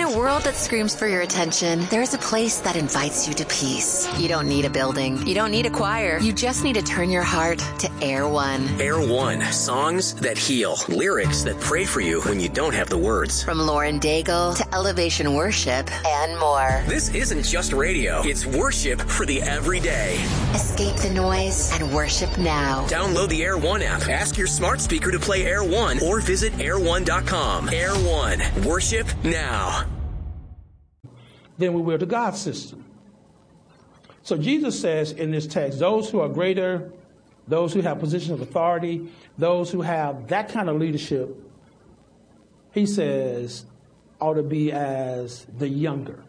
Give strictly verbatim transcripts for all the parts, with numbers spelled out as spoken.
a world that screams for your attention, there's a place that invites you to peace. You don't need a building. You don't need a choir. You just need to turn your heart to Air One. Air One. Songs that heal. Lyrics that pray for you when you don't have the words. From Lauren Daigle to Elevation Worship and more. This isn't just radio. It's worship for the everyday. Escape the noise and worship now. Download the Air One app. Ask your smart speaker to play Air One or visit air one dot com. Air One. Worship now. Than we will to God's system. So Jesus says in this text, those who are greater, those who have positions of authority, those who have that kind of leadership, he says, ought to be as the younger.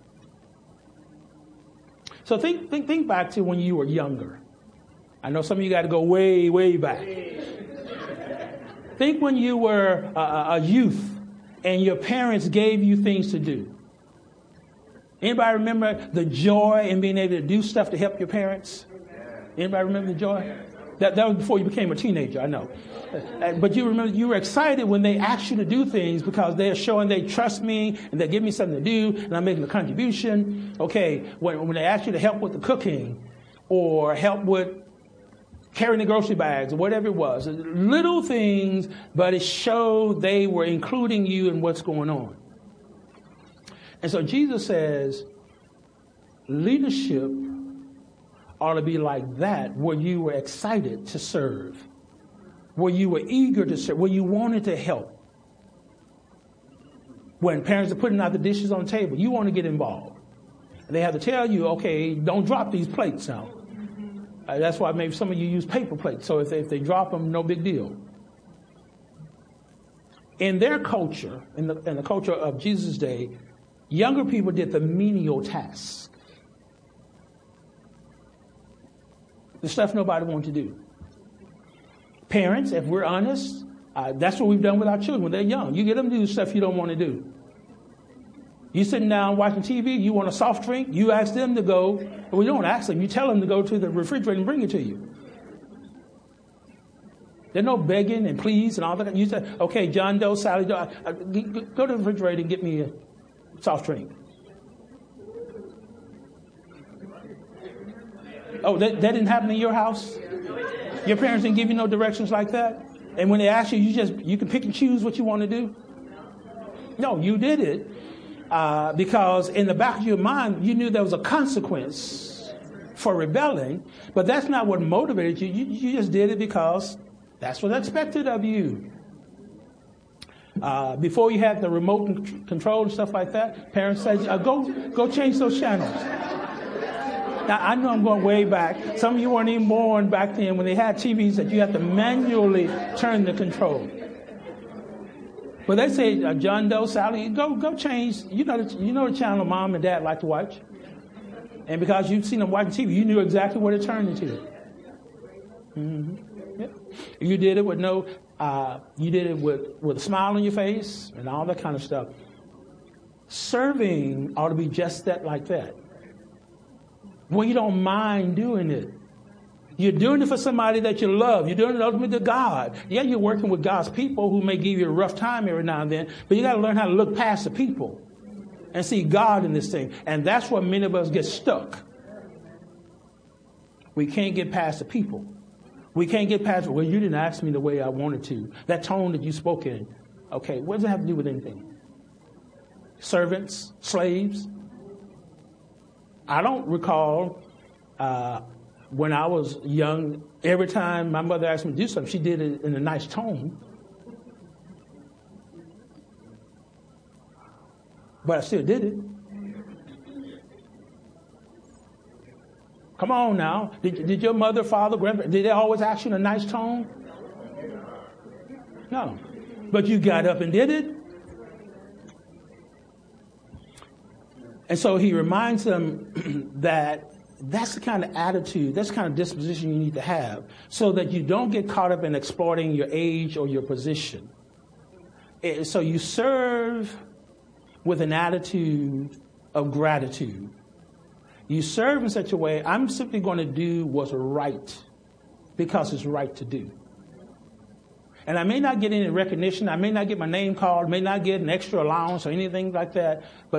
So think, think, think back to when you were younger. I know some of you got to go way, way back. Think when you were a, a youth and your parents gave you things to do. Anybody remember the joy in being able to do stuff to help your parents? Anybody remember the joy? That, that was before you became a teenager, I know. But you remember, you were excited when they asked you to do things because they're showing they trust me and they give me something to do and I'm making a contribution. Okay, when, when they asked you to help with the cooking or help with carrying the grocery bags or whatever it was. Little things, but it showed they were including you in what's going on. And so Jesus says, leadership ought to be like that, where you were excited to serve, where you were eager to serve, where you wanted to help. When parents are putting out the dishes on the table, you want to get involved. And they have to tell you, okay, don't drop these plates now. Uh, that's why maybe some of you use paper plates. So if they, if they drop them, no big deal. In their culture, in the, in the culture of Jesus' day, younger people did the menial task. The stuff nobody wanted to do. Parents, if we're honest, uh, that's what we've done with our children when they're young. You get them to do stuff you don't want to do. You sitting down watching T V, you want a soft drink, you ask them to go, well, you don't ask them, you tell them to go to the refrigerator and bring it to you. There's no begging and please and all that. You say, okay, John Doe, Sally Doe, uh, go to the refrigerator and get me a soft drink. Oh, that, that didn't happen in your house? Your parents didn't give you no directions like that? And when they ask you, you just, you can pick and choose what you want to do? No, you did it. Uh, because in the back of your mind, you knew there was a consequence for rebelling, but that's not what motivated you. You, you just did it because that's what's expected of you. Uh, before you had the remote control and stuff like that, parents said, uh, go, go change those channels. Now, I know I'm going way back. Some of you weren't even born back then when they had T Vs that you had to manually turn the control. But they say, uh, John Doe, Sally, go go change. You know, the, you know the channel mom and dad like to watch. And because you've seen them watching T V, you knew exactly what it turned into. Mm-hmm. Yep. You did it with no, uh, you did it with, with a smile on your face and all that kind of stuff. Serving ought to be just that, like that. Well, you don't mind doing it. You're doing it for somebody that you love. You're doing it ultimately to God. Yeah, you're working with God's people who may give you a rough time every now and then, but you got to learn how to look past the people and see God in this thing. And that's where many of us get stuck. We can't get past the people. We can't get past, well, you didn't ask me the way I wanted to. That tone that you spoke in. Okay, what does it have to do with anything? Servants, slaves. I don't recall uh, when I was young, every time my mother asked me to do something, she did it in a nice tone. But I still did it. Come on now. Did, did your mother, father, grandparents, did they always ask you in a nice tone? No. But you got up and did it. And so he reminds them that that's the kind of attitude, that's the kind of disposition you need to have so that you don't get caught up in exploiting your age or your position. So you serve with an attitude of gratitude. You serve in such a way, I'm simply going to do what's right because it's right to do. And I may not get any recognition, I may not get my name called, may not get an extra allowance or anything like that, but